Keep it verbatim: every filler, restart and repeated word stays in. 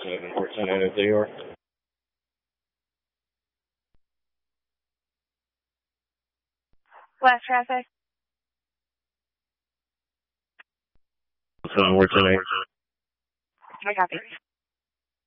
seven fourteen out of New York. Last traffic. seven fourteen. I copy.